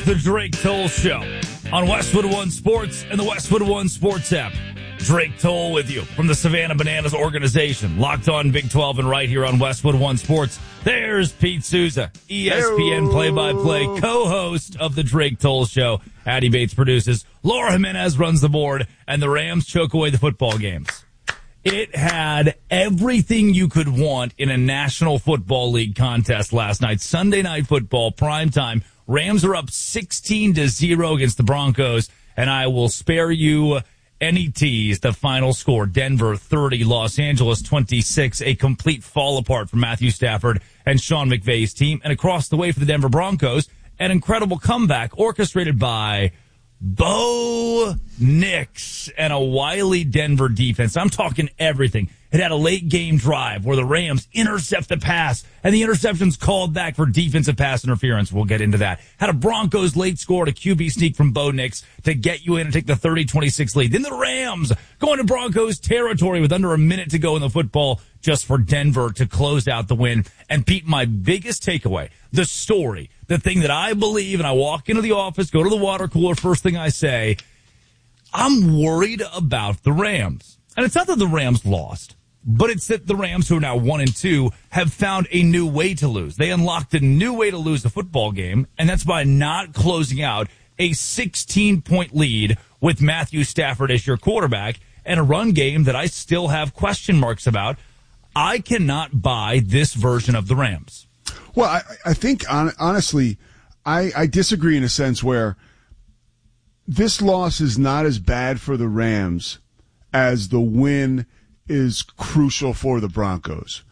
the Drake Toll Show on Westwood One Sports and the Westwood One Sports app. Drake Toll with you from the Savannah Bananas organization. Locked on Big 12 and right here on Westwood One Sports. There's Pete Souza, ESPN play-by-play co-host of the Drake Toll Show. Addie Bates produces. Laura Jimenez runs the board, and the Rams choke away the football games. It had everything you could want in a National Football League contest last night. Sunday Night Football, primetime. Rams are up 16-0 against the Broncos, and I will spare you any tease. The final score, Denver 30, Los Angeles 26, a complete fall apart for Matthew Stafford and Sean McVay's team. And across the way for the Denver Broncos, an incredible comeback orchestrated by Bo Nix and a wily Denver defense. I'm talking everything. It had a late game drive where the Rams intercept the pass, and the interception's called back for defensive pass interference. We'll get into that. Had a Broncos late score, a QB sneak from Bo Nix to get you in and take the 30-26 lead. Then the Rams go into Broncos territory with under a minute to go in the football just for Denver to close out the win. And Pete, my biggest takeaway, the story, the thing that I believe, and I walk into the office, go to the water cooler, first thing I say, I'm worried about the Rams. And it's not that the Rams lost, but it's that the Rams, who are now 1-2, have found a new way to lose. They unlocked a new way to lose a football game, and that's by not closing out a 16-point lead with Matthew Stafford as your quarterback and a run game that I still have question marks about. I cannot buy this version of the Rams. Well, I think, honestly, I disagree in a sense where this loss is not as bad for the Rams as the win is crucial for the Broncos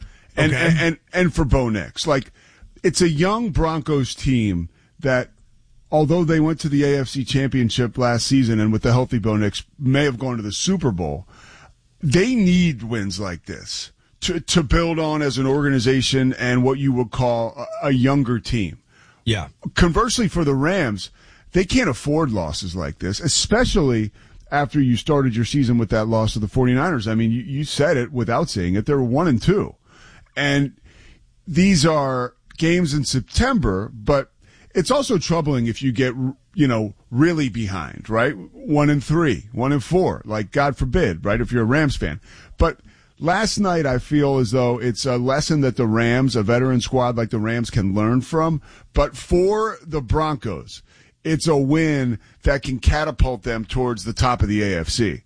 and for Bo Nix. Like, it's a young Broncos team that, although they went to the AFC Championship last season and with the healthy Bo Nix may have gone to the Super Bowl, they need wins like this to build on as an organization and what you would call a younger team. Yeah. Conversely, for the Rams, they can't afford losses like this, especially after you started your season with that loss to the 49ers. I mean, you said it without saying it. They're 1-2. And these are games in September, but it's also troubling if you get, really behind, right? 1-3, 1-4, like God forbid, right? If you're a Rams fan. But last night, I feel as though it's a lesson that the Rams, a veteran squad like the Rams, can learn from. But for the Broncos, it's a win that can catapult them towards the top of the AFC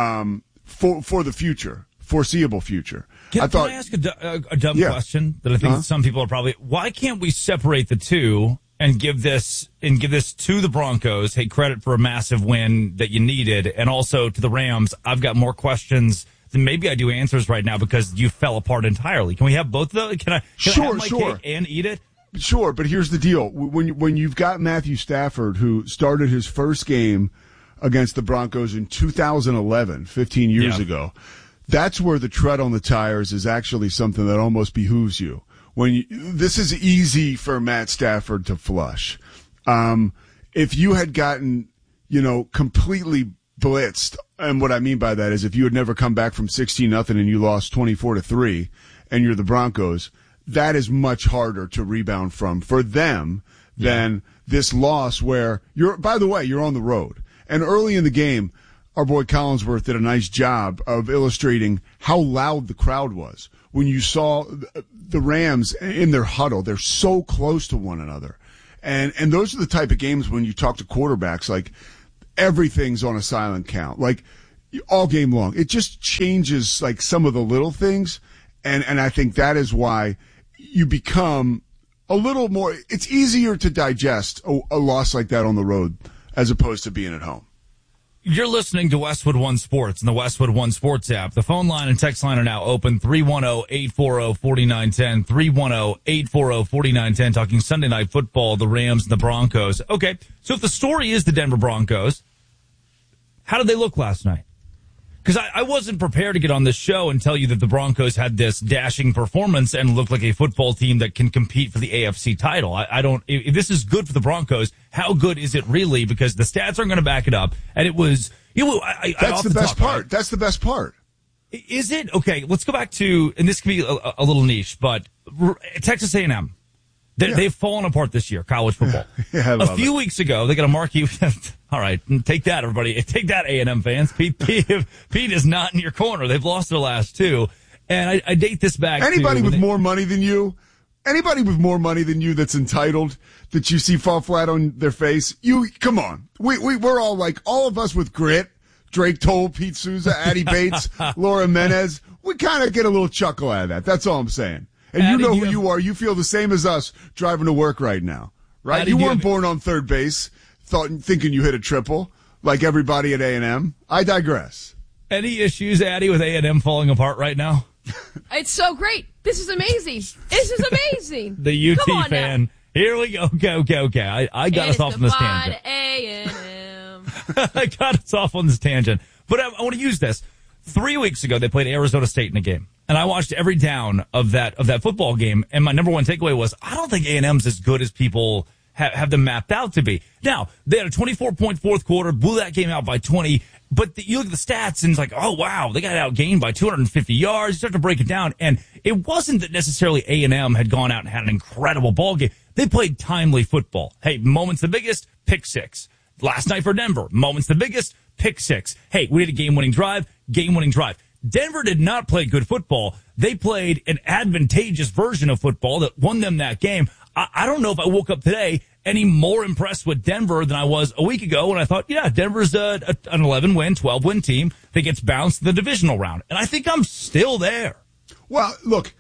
for the future, foreseeable future. Can I ask a dumb question that I think some people are probably? Why can't we separate the two and give this to the Broncos? Hey, credit for a massive win that you needed, and also to the Rams. I've got more questions than maybe I do answers right now because you fell apart entirely. Can we have both of those? Can I have my cake and eat it? Sure, but here's the deal. When you've got Matthew Stafford, who started his first game against the Broncos in 2011, 15 years ago, that's where the tread on the tires is actually something that almost behooves you. This is easy for Matt Stafford to flush. If you had gotten, completely blitzed, and what I mean by that is if you had never come back from 16-0 and you lost 24-3 and you're the Broncos, that is much harder to rebound from for them than this loss where by the way, you're on the road. And early in the game, our boy Collinsworth did a nice job of illustrating how loud the crowd was. When you saw the Rams in their huddle, they're so close to one another. And those are the type of games when you talk to quarterbacks, like everything's on a silent count, like all game long. It just changes like some of the little things. And I think that is why you become a little more, it's easier to digest a loss like that on the road as opposed to being at home. You're listening to Westwood One Sports and the Westwood One Sports app. The phone line and text line are now open, 310-840-4910, 310-840-4910, talking Sunday Night Football, the Rams and the Broncos. Okay, so if the story is the Denver Broncos, how did they look last night? Because I wasn't prepared to get on this show and tell you that the Broncos had this dashing performance and looked like a football team that can compete for the AFC title. I don't, if this is good for the Broncos, how good is it really? Because the stats aren't going to back it up. And it was, that's the best part. Right? That's the best part. Is it? Okay, let's go back to, and this could be a little niche, but Texas A&M. They've fallen apart this year, college football. A few weeks ago, they got a marquee. All right, take that, everybody. Take that, A&M fans. Pete is not in your corner. They've lost their last two. And I date this back Anybody with more money than you? Anybody with more money than you that's entitled that you see fall flat on their face? Come on. We're all like, all of us with grit. Drake Toll, Pete Souza, Addie Bates, Laura Menez. We kind of get a little chuckle out of that. That's all I'm saying. And Addie, you know who you are. You feel the same as us driving to work right now, right? Addie, you weren't born on third base thinking you hit a triple like everybody at A&M. I digress. Any issues, Addie, with A&M falling apart right now? It's so great. This is amazing. This is amazing. The UT fan. Now. Here we go. Okay. I got us off on this tangent. A&M. I got us off on this tangent. But I want to use this. 3 weeks ago, they played Arizona State in a game. And I watched every down of that football game. And my number one takeaway was, I don't think A&M's as good as people have them mapped out to be. Now, they had a 24-point fourth quarter, blew that game out by 20. But you look at the stats and it's like, oh, wow, they got outgained by 250 yards. You start to break it down. And it wasn't that necessarily A&M had gone out and had an incredible ball game. They played timely football. Hey, moments the biggest, pick six. Last night for Denver, moments the biggest, pick six. Hey, we had a game-winning drive. Denver did not play good football. They played an advantageous version of football that won them that game. I don't know if I woke up today any more impressed with Denver than I was a week ago when I thought, yeah, Denver's an 11-win, 12-win team that gets bounced in the divisional round. And I think I'm still there. Well, look,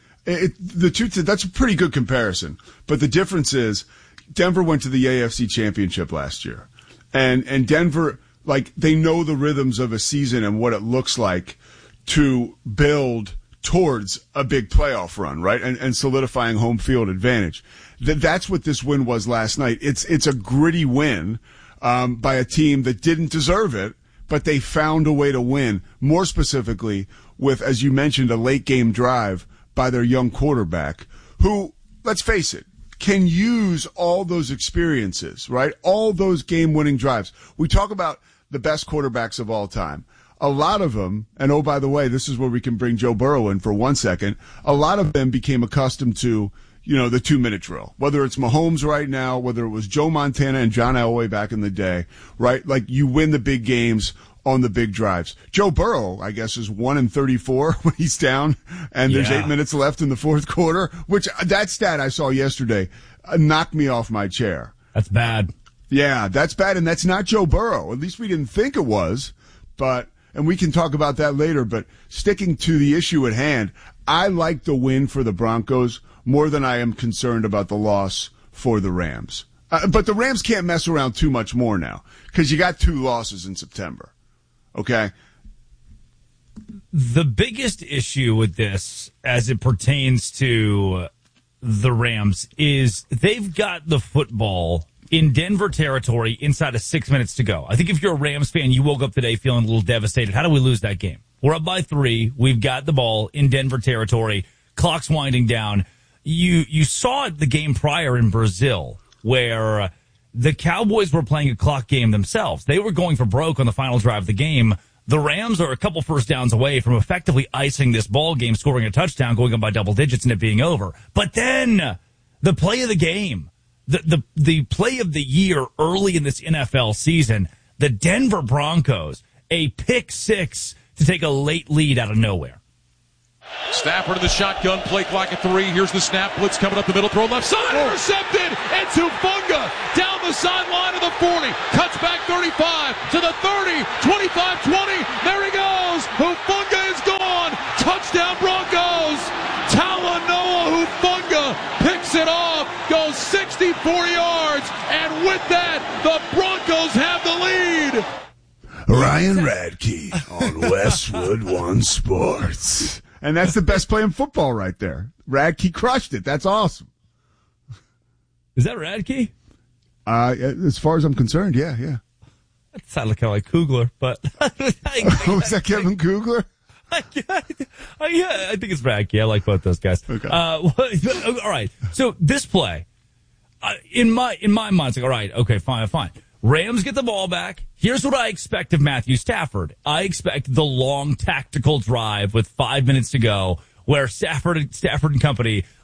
that's a pretty good comparison. But the difference is Denver went to the AFC Championship last year. And Denver, like, they know the rhythms of a season and what it looks like to build towards a big playoff run, right? And solidifying home field advantage. That's what this win was last night. It's a gritty win by a team that didn't deserve it, but they found a way to win. More specifically, with, as you mentioned, a late game drive by their young quarterback, who, let's face it, can use all those experiences, right? All those game-winning drives. We talk about the best quarterbacks of all time. A lot of them, and oh, by the way, this is where we can bring Joe Burrow in for 1 second. A lot of them became accustomed to, the 2-minute drill. Whether it's Mahomes right now, whether it was Joe Montana and John Elway back in the day, right? Like, you win the big games on the big drives. Joe Burrow, I guess, is 1-34 when he's down, and there's 8 minutes left in the fourth quarter, which that stat I saw yesterday knocked me off my chair. That's bad. Yeah, that's bad, and that's not Joe Burrow. At least we didn't think it was, and we can talk about that later, but sticking to the issue at hand, I like the win for the Broncos more than I am concerned about the loss for the Rams. But the Rams can't mess around too much more now, because you got 2 losses in September. Okay? The biggest issue with this, as it pertains to the Rams, is they've got the football in Denver territory inside of 6 minutes to go. I think if you're a Rams fan, you woke up today feeling a little devastated. How do we lose that game? We're up by 3. We've got the ball in Denver territory. Clock's winding down. You saw it the game prior in Brazil where the Cowboys were playing a clock game themselves. They were going for broke on the final drive of the game. The Rams are a couple first downs away from effectively icing this ball game, scoring a touchdown, going up by double digits, and it being over. But then the play of the game, the play of the year early in this NFL season, the Denver Broncos, a pick six to take a late lead out of nowhere. Stafford in the shotgun, play clock at 3. Here's the snap, blitz coming up the middle, throw left side, intercepted. It's Hufanga down the sideline of the 40, cuts back 35 to the 30, 25, 20. There he goes. Hufanga is gone. Touchdown Broncos. Talanoa Hufanga picks it off, goes 64 yards, and with that, the Broncos have the lead. Ryan Radke on Westwood One Sports. And that's the best play in football right there. Radke crushed it. That's awesome. Is that Radke? As far as I'm concerned, yeah. That sounded kind of like Kugler, but... Was that Kevin Kugler? I think it's Radke. I like both those guys. Okay. All right. So this play, in my mind, it's like, all right, okay, fine. Rams get the ball back. Here's what I expect of Matthew Stafford. I expect the long tactical drive with 5 minutes to go where Stafford and company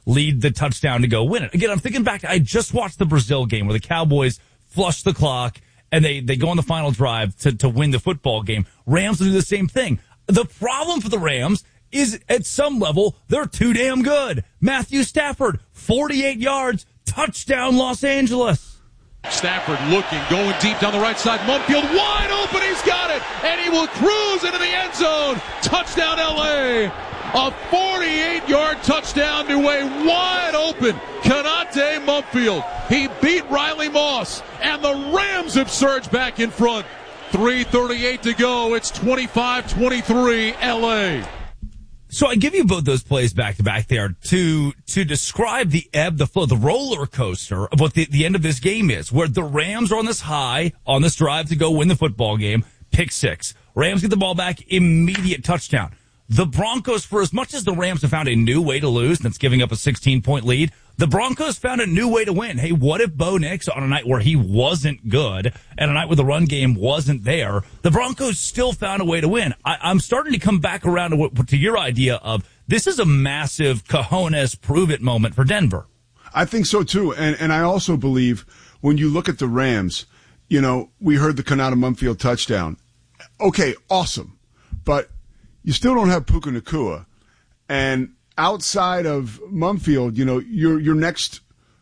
lead the touchdown to go win it. Again, I'm thinking back. I just watched the Brazil game where the Cowboys flush the clock and they go on the final drive to win the football game. Rams will do the same thing. The problem for the Rams is at some level, they're too damn good. Matthew Stafford, 48 yards, touchdown Los Angeles. Stafford looking, going deep down the right side. Mumfield wide open. He's got it. And he will cruise into the end zone. Touchdown, L.A. A 48-yard touchdown to a wide open Konate Mumfield. He beat Riley Moss. And the Rams have surged back in front. 3:38 to go. It's 25-23 L.A. So I give you both those plays back to back there to describe the ebb, the flow, the roller coaster of what the end of this game is, where the Rams are on this high, on this drive to go win the football game, pick six. Rams get the ball back, immediate touchdown. The Broncos, for as much as the Rams have found a new way to lose, that's giving up a 16-point lead, the Broncos found a new way to win. Hey, what if Bo Nix, on a night where he wasn't good and a night where the run game wasn't there, the Broncos still found a way to win? I'm starting to come back around to your idea of this is a massive cojones prove it moment for Denver. I think so too. And I also believe when you look at the Rams, you know, we heard the Konata Mumfield touchdown. Okay, awesome. But you still don't have Puka Nacua. And outside of Mumfield, you know, your next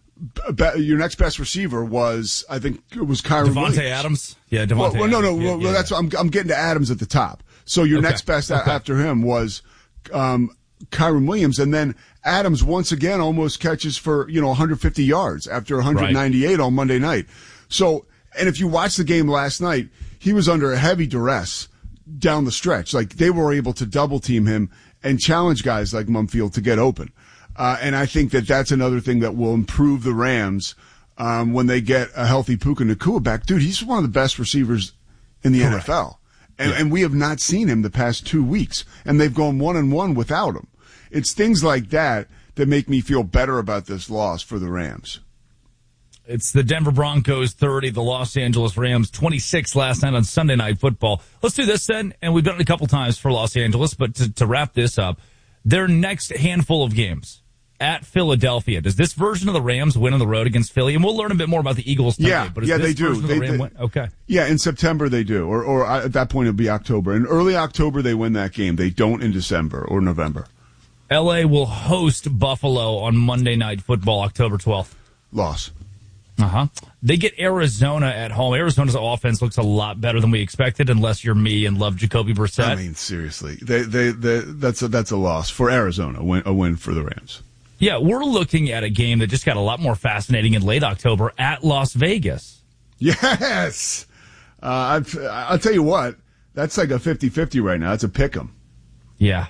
best receiver was, I think it was Kyron Williams. Davante Adams? Yeah, Davante Adams. No, yeah. That's I'm getting to Adams at the top. So your next best after him was Kyron Williams, and then Adams once again almost catches for 150 yards after 198 on Monday night. So, and if you watch the game last night, he was under a heavy duress down the stretch. Like they were able to double team him and challenge guys like Mumfield to get open. And I think that that's another thing that will improve the Rams when they get a healthy Puka Nacua back. Dude, he's one of the best receivers in the NFL. And we have not seen him the past 2 weeks. And they've gone 1-1 without him. It's things like that that make me feel better about this loss for the Rams. It's the Denver Broncos 30, the Los Angeles Rams 26 last night on Sunday Night Football. Let's do this then, and we've done it a couple times for Los Angeles, but to wrap this up, their next handful of games at Philadelphia. Does this version of the Rams win on the road against Philly? And we'll learn a bit more about the Eagles today. But they do. Okay. Yeah, in September they do, or at that point it'll be October. In early October they win that game. They don't in December or November. L.A. will host Buffalo on Monday Night Football, October 12th. Loss. They get Arizona at home. Arizona's offense looks a lot better than we expected, unless you're me and love Jacoby Brissett. I mean, seriously, that's a loss for Arizona. A win for the Rams. Yeah, we're looking at a game that just got a lot more fascinating in late October at Las Vegas. Yes, I'll tell you what, that's like a 50-50 right now. That's a pick 'em. Yeah.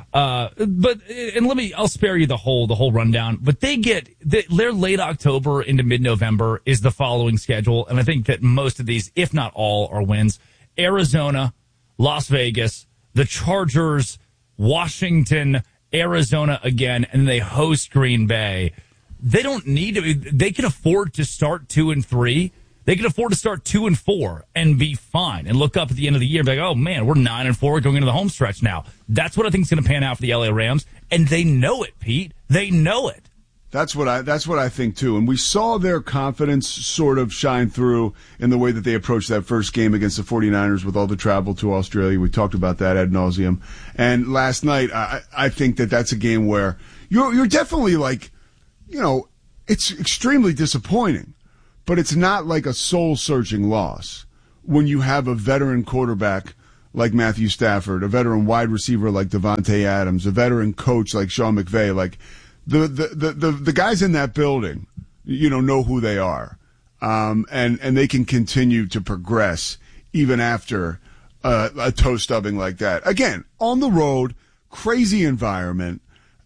I'll spare you the whole rundown, but their late October into mid-November is the following schedule. And I think that most of these, if not all, are wins. Arizona, Las Vegas, the Chargers, Washington, Arizona again, and they host Green Bay. They don't need to, they can afford to start 2-3. They can afford to start 2-4 and be fine and look up at the end of the year and be like, oh man, we're 9-4 going into the home stretch now. That's what I think is going to pan out for the LA Rams. And they know it, Pete. They know it. That's what I think too. And we saw their confidence sort of shine through in the way that they approached that first game against the 49ers with all the travel to Australia. We talked about that ad nauseum. And last night, I think that that's a game where you're definitely like, it's extremely disappointing. But it's not like a soul-searching loss when you have a veteran quarterback like Matthew Stafford, a veteran wide receiver like Davante Adams, a veteran coach like Sean McVay. Like the guys in that building, know who they are, and they can continue to progress even after a toe stubbing like that. Again, on the road, crazy environment.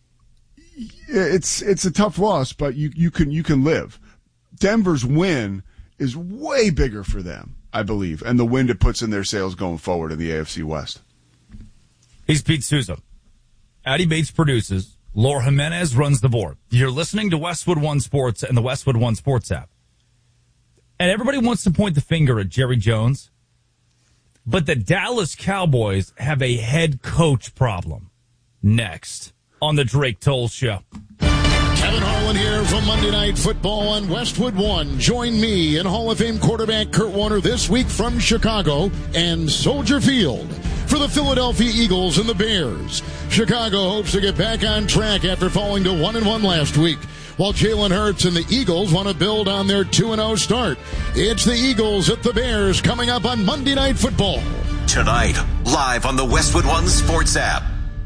It's a tough loss, but you can live. Denver's win is way bigger for them, I believe, and the wind it puts in their sails going forward in the AFC West. He's Pete Souza. Addie Bates produces. Laura Jimenez runs the board. You're listening to Westwood One Sports and the Westwood One Sports app. And everybody wants to point the finger at Jerry Jones, but the Dallas Cowboys have a head coach problem. Next on the Drake Toll Show. Kevin Harlan here from Monday Night Football on Westwood One. Join me and Hall of Fame quarterback Kurt Warner this week from Chicago and Soldier Field for the Philadelphia Eagles and the Bears. Chicago hopes to get back on track after falling to 1-1 last week, while Jalen Hurts and the Eagles want to build on their 2-0 start. It's the Eagles at the Bears coming up on Monday Night Football. Tonight, live on the Westwood One Sports app.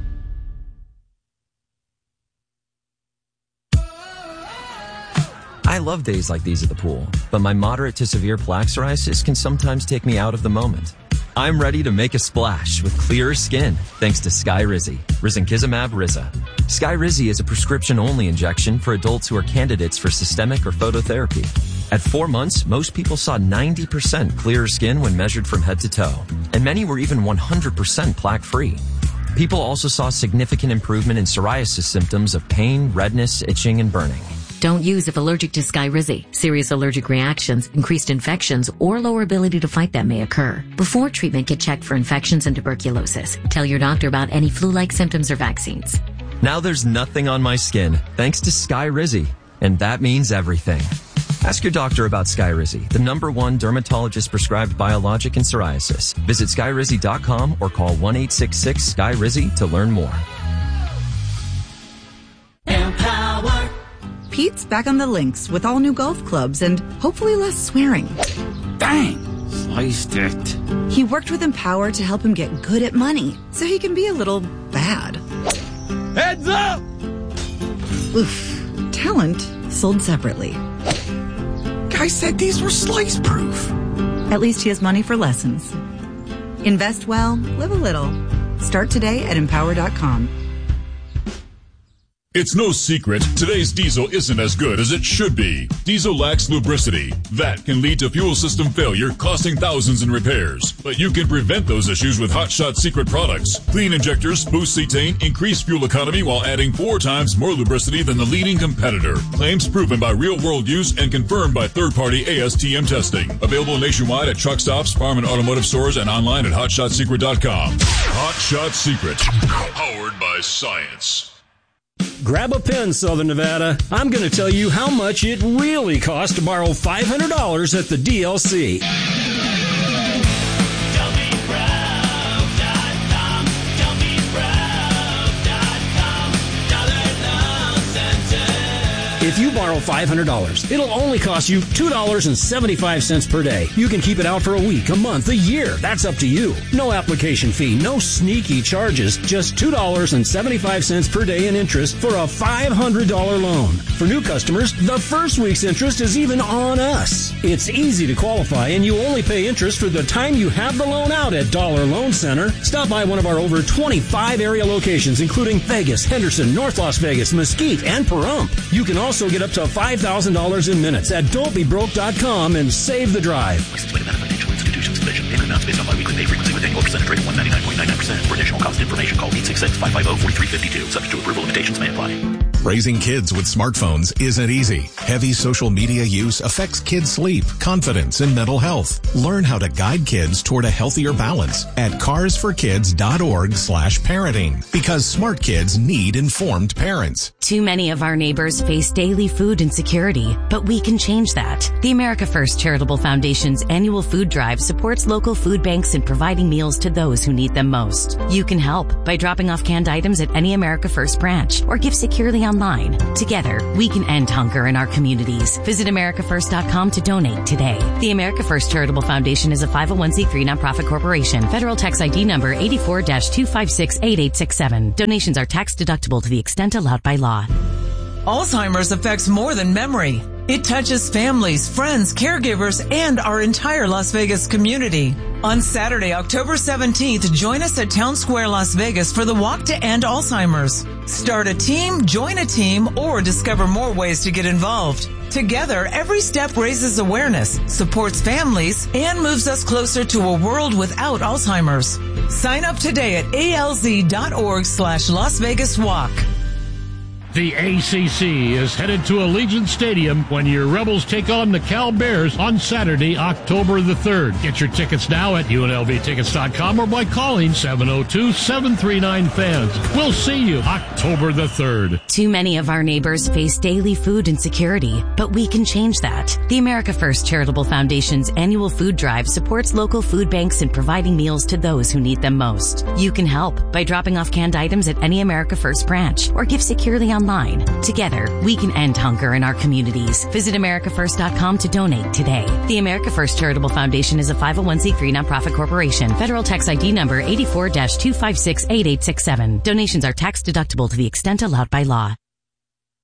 I love days like these at the pool, but my moderate to severe plaque psoriasis can sometimes take me out of the moment. I'm ready to make a splash with clearer skin thanks to Skyrizi, risankizumab Riza. Skyrizi is a prescription-only injection for adults who are candidates for systemic or phototherapy. At 4 months, most people saw 90% clearer skin when measured from head to toe, and many were even 100% plaque-free. People also saw significant improvement in psoriasis symptoms of pain, redness, itching, and burning. Don't use if allergic to Skyrizi. Serious allergic reactions, increased infections, or lower ability to fight them may occur. Before treatment, get checked for infections and tuberculosis. Tell your doctor about any flu-like symptoms or vaccines. Now there's nothing on my skin thanks to Skyrizi, and that means everything. Ask your doctor about Skyrizi, the #1 dermatologist-prescribed biologic in psoriasis. Visit Skyrizi.com or call 1-866-SKYRIZI to learn more. Empower. Pete's back on the links with all new golf clubs and hopefully less swearing. Dang, sliced it. He worked with Empower to help him get good at money so he can be a little bad. Heads up! Oof. Talent sold separately. Guy said these were slice proof. At least he has money for lessons. Invest well, live a little. Start today at Empower.com. It's no secret, today's diesel isn't as good as it should be. Diesel lacks lubricity. That can lead to fuel system failure, costing thousands in repairs. But you can prevent those issues with Hot Shot Secret products. Clean injectors, boost cetane, increase fuel economy while adding 4 times more lubricity than the leading competitor. Claims proven by real-world use and confirmed by third-party ASTM testing. Available nationwide at truck stops, farm and automotive stores, and online at HotShotSecret.com. Hot Shot Secret. Powered by science. Grab a pen, Southern Nevada. I'm going to tell you how much it really costs to borrow $500 at the DLC. If you borrow $500, it'll only cost you $2.75 per day. You can keep it out for a week, a month, a year. That's up to you. No application fee, no sneaky charges, just $2.75 per day in interest for a $500 loan. For new customers, the first week's interest is even on us. It's easy to qualify, and you only pay interest for the time you have the loan out at Dollar Loan Center. Stop by one of our over 25 area locations, including Vegas, Henderson, North Las Vegas, Mesquite, and Pahrump. You can also get up to $5,000 in minutes at don'tbebroke.com and save the drive. Licensed by Nevada Financial Institutions Commission. Payment amounts based on biweekly pay frequency with annual percentage rate of 199.99%. For additional cost information, call 866-550-4352. Subject to approval, limitations may apply. Raising kids with smartphones isn't easy. Heavy social media use affects kids' sleep, confidence, and mental health. Learn how to guide kids toward a healthier balance at carsforkids.org/parenting. Because smart kids need informed parents. Too many of our neighbors face daily food insecurity, but we can change that. The America First Charitable Foundation's annual food drive supports local food banks in providing meals to those who need them most. You can help by dropping off canned items at any America First branch or give securely online. Together, we can end hunger in our communities. Visit AmericaFirst.com to donate today. The America First Charitable Foundation is a 501c3 nonprofit corporation. Federal tax ID number 84-2568867. Donations are tax deductible to the extent allowed by law. Alzheimer's affects more than memory. It touches families, friends, caregivers, and our entire Las Vegas community. On Saturday, October 17th, join us at Town Square, Las Vegas for the Walk to End Alzheimer's. Start a team, join a team, or discover more ways to get involved. Together, every step raises awareness, supports families, and moves us closer to a world without Alzheimer's. Sign up today at alz.org/Las Vegas Walk. The ACC is headed to Allegiant Stadium when your Rebels take on the Cal Bears on Saturday, October the 3rd. Get your tickets now at UNLVtickets.com or by calling 702-739-FANS. We'll see you October the 3rd. Too many of our neighbors face daily food insecurity, but we can change that. The America First Charitable Foundation's annual food drive supports local food banks in providing meals to those who need them most. You can help by dropping off canned items at any America First branch or give securely online. Together, we can end hunger in our communities. Visit AmericaFirst.com to donate today. The America First Charitable Foundation is a 501c3 nonprofit corporation. Federal tax ID number 84-2568867. Donations are tax deductible to the extent allowed by law.